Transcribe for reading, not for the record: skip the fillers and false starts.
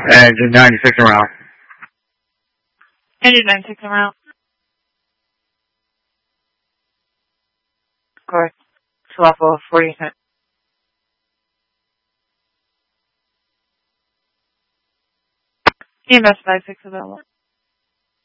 Engine 96 around. Engine 96 around. Correct. Swap off 40 cents. EMS 56 available.